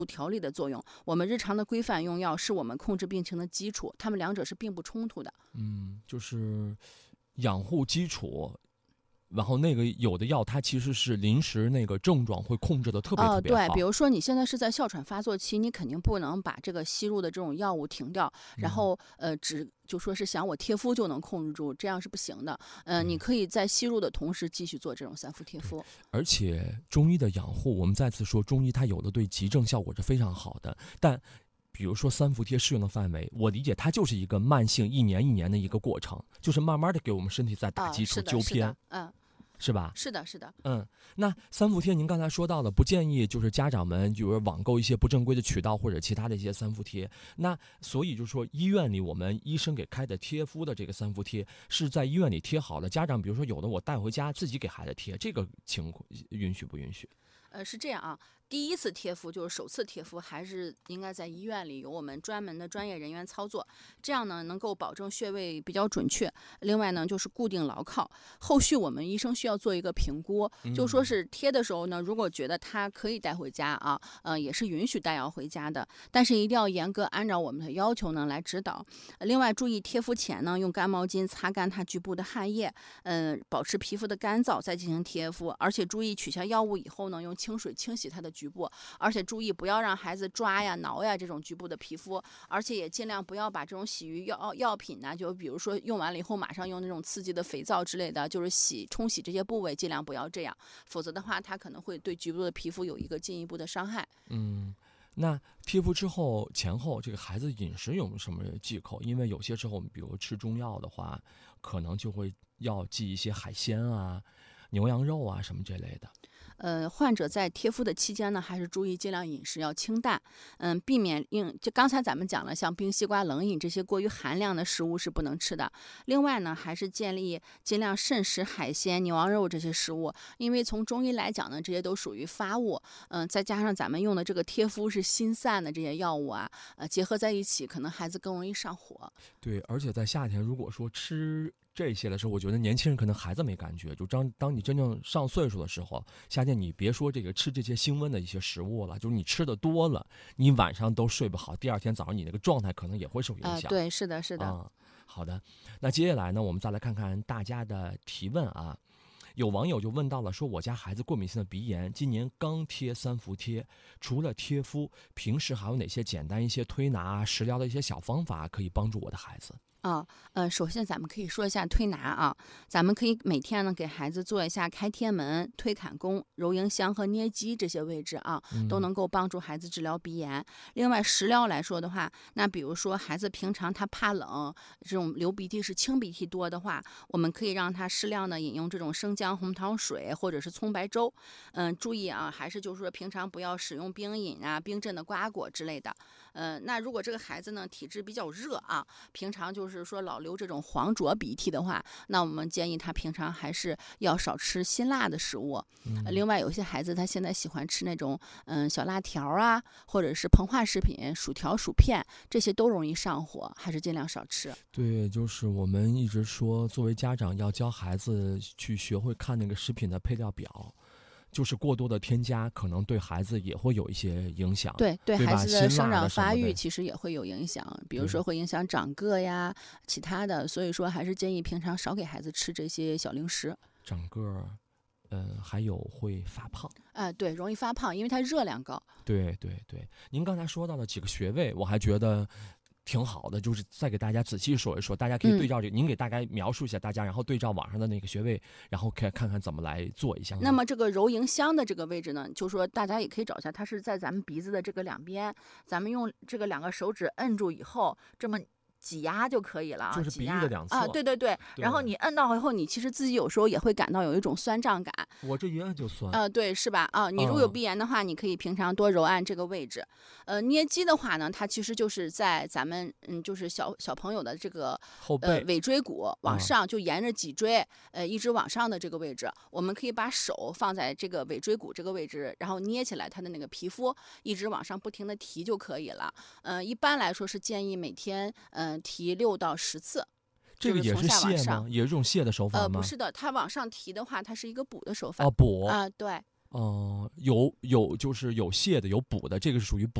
调理的作用。我们日常的规范用药是我们控制病情的基础，它们两者是并不冲突的。 就是养护基础，然后那个有的药它其实是临时那个症状会控制的特别特别对，比好。 如说你现在是在哮喘发作期，你肯定不能把这个吸入的这种药物停掉，然后只就说是想我贴敷就能控制住，这样是不行的。你可以在吸入的同时继续做这种3伏贴敷。 而且中医的养护，我们再次说，中医它有的对急症效果是非常好的，但比如说3伏贴适用的范围，我理解它就是一个慢性一年一年的一个过程，就是慢慢的给我们身体在打基础是的， 纠偏，是吧？ 是的，是的。 那3伏贴您刚才说到的，不建议就是家长们就是网购一些不正规的渠道或者其他的一些3伏贴。那所以就是说，医院里我们医生给开的贴敷的这个3伏贴是在医院里贴好的，家长比如说有的我带回家自己给孩子贴，这个情况允许不允许？ 是这样啊，第一次贴敷就是首次贴敷，还是应该在医院里有我们专门的专业人员操作，这样呢能够保证穴位比较准确。另外呢就是固定牢靠，后续我们医生需要做一个评估，就说是贴的时候呢，如果觉得它可以带回家啊，也是允许带药回家的，但是一定要严格按照我们的要求呢来指导。另外注意贴敷前呢用干毛巾擦干它局部的汗液，保持皮肤的干燥再进行贴敷，而且注意取下药物以后呢用清水清洗它的局部，而且注意不要让孩子抓呀挠呀这种局部的皮肤，而且也尽量不要把这种洗浴药品呢，就比如说用完了以后马上用那种刺激的肥皂之类的，就是冲洗这些部位，尽量不要这样，否则的话它可能会对局部的皮肤有一个进一步的伤害。 那贴敷之后前后这个孩子饮食有没有什么忌口？因为有些时候我们比如吃中药的话，可能就会要忌一些海鲜啊、牛羊肉啊什么这类的。 患者在贴敷的期间呢，还是注意尽量饮食要清淡，避免就刚才咱们讲了，像冰西瓜、冷饮这些过于寒凉的食物是不能吃的。另外呢，还是建议尽量慎食海鲜、牛羊肉这些食物，因为从中医来讲呢，这些都属于发物，再加上咱们用的这个贴敷是心散的这些药物啊，结合在一起，可能孩子更容易上火。 对，而且在夏天，如果说吃这些的时候，我觉得年轻人可能孩子没感觉，就当你真正上岁数的时候，夏天你别说这个吃这些辛温的一些食物了，就是你吃的多了，你晚上都睡不好，第二天早上你那个状态可能也会受影响。 对，是的，是的。 好的，那接下来呢，我们再来看看大家的提问啊。有网友就问到了，说我家孩子过敏性的鼻炎，今年刚贴3伏贴，除了贴敷，平时还有哪些简单一些推拿、食疗的一些小方法可以帮助我的孩子？ 首先咱们可以说一下推拿啊，咱们可以每天呢给孩子做一下开天门、推坎宫、揉迎香和捏肌这些位置啊，都能够帮助孩子治疗鼻炎。另外食疗来说的话，那比如说孩子平常他怕冷，这种流鼻涕是清鼻涕多的话，我们可以让他适量的饮用这种生姜红糖水或者是葱白粥。注意啊，还是就是说平常不要使用冰饮啊、冰镇的瓜果之类的。那如果这个孩子呢体质比较热啊，平常就是说老流这种黄浊鼻涕的话，那我们建议他平常还是要少吃辛辣的食物。另外有些孩子他现在喜欢吃那种小辣条啊，或者是膨化食品、薯条、薯片，这些都容易上火，还是尽量少吃。 对，就是我们一直说，作为家长要教孩子去学会看那个食品的配料表。就是过多的添加，可能对孩子也会有一些影响。 对孩子的生长发育的其实也会有影响，比如说会影响长个呀，其他的。所以说还是建议平常少给孩子吃这些小零食。 长个，还有会发胖。 对，容易发胖，因为它热量高。 对，您刚才说到的几个穴位，我还觉得挺好的，就是再给大家仔细说一说，大家可以对照您给大家描述一下大家，然后对照网上的那个穴位，然后看看怎么来做一下。 那么这个揉迎香的这个位置呢，就说大家也可以找一下，它是在咱们鼻子的这个两边，咱们用这个2个手指摁住以后，这么挤压就可以了啊， 就是鼻翼的两侧对，然后你摁到以后，你其实自己有时候也会感到有一种酸胀感。 我这一摁就酸。 对，是吧？你如果有鼻炎的话，你可以平常多揉按这个位置。捏肌的话呢，它其实就是在咱们就是小朋友的这个后背尾椎骨往上，就沿着脊椎一直往上的这个位置，我们可以把手放在这个尾椎骨这个位置，然后捏起来它的那个皮肤，一直往上不停的提就可以了。一般来说是建议每天提6到10次。 这个也是泻吗？也是这种泻的手法吗？ 不是的，它往上提的话，它是一个补的手法。 补对。 有就是有泻的，有补的，这个是属于补。